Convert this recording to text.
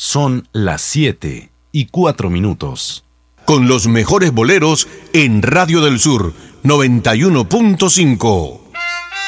Son las 7:04. Con los mejores boleros en Radio del Sur 91.5.